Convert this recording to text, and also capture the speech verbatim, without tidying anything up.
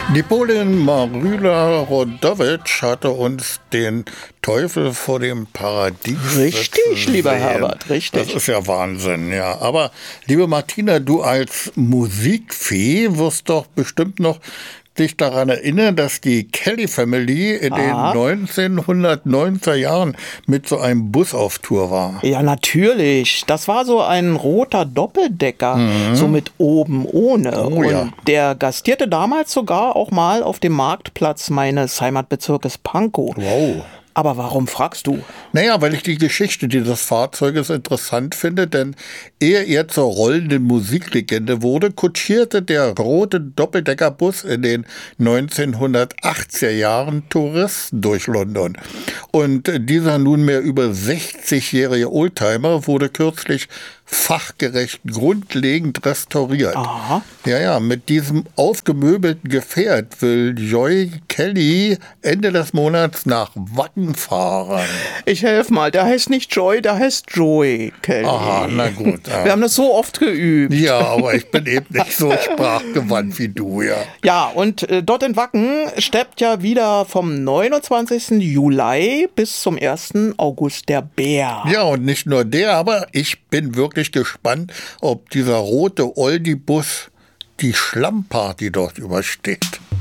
Napoleon Maryla-Rodowitsch hatte uns den Teufel vor dem Paradies. Richtig, lieber Herbert, richtig. Das ist ja Wahnsinn, ja. Aber, liebe Martina, du als Musikfee wirst doch bestimmt noch dich daran erinnern, dass die Kelly Family in Aha. den neunzehnhundertneunziger Jahren mit so einem Bus auf Tour war. Ja, natürlich. Das war so ein roter Doppeldecker, mhm. so mit oben ohne. Oh, Und ja. der gastierte damals sogar auch mal auf dem Marktplatz meines Heimatbezirkes Pankow. Wow. Aber warum fragst du? Naja, weil ich die Geschichte dieses Fahrzeuges interessant finde, denn ehe er zur rollenden Musiklegende wurde, kutschierte der rote Doppeldeckerbus in den neunzehnhundertachtziger Jahren Touristen durch London. Und dieser nunmehr über sechzigjährige Oldtimer wurde kürzlich fachgerecht grundlegend restauriert. Aha. Ja, ja, mit diesem aufgemöbelten Gefährt will Joy Kelly Ende des Monats nach Wacken fahren. Ich helfe mal, der heißt nicht Joy, der heißt Joey Kelly. Aha, na gut. Ja. Wir haben das so oft geübt. Ja, aber ich bin eben nicht so sprachgewandt wie du, ja. Ja, und äh, dort in Wacken steppt ja wieder vom neunundzwanzigsten Juli bis zum ersten August der Bär. Ja, und nicht nur der, aber ich bin wirklich gespannt, ob dieser rote Oldie-Bus die Schlammparty dort übersteht.